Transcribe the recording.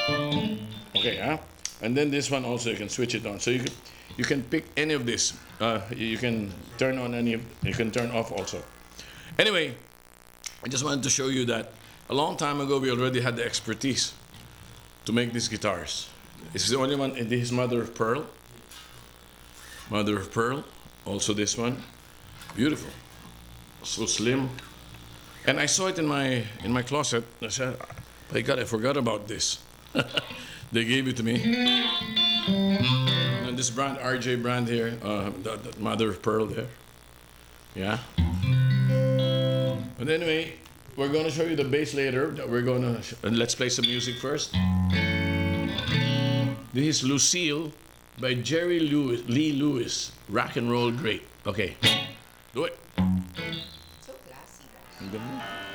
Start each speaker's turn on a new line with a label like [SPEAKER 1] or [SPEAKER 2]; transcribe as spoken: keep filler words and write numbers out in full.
[SPEAKER 1] Okay, huh? And then this one also you can switch it on. So you can, you can pick any of this. Uh, you can turn on any. You can turn off also. Anyway, I just wanted to show you that a long time ago we already had the expertise to make these guitars. This is the only one. This is mother of pearl. Mother of pearl. Also this one, beautiful, so slim. And I saw it in my in my closet. I said, "My God, I forgot about this." They gave it to me. And this brand, R J brand here, uh, that, that mother of pearl there. Yeah. But anyway, we're going to show you the bass later. We're going to and let's play some music first. This is Lucille by Jerry Lewis, Lee Lewis, rock and roll great. Okay, do it.
[SPEAKER 2] So classy.
[SPEAKER 1] Ang ganda.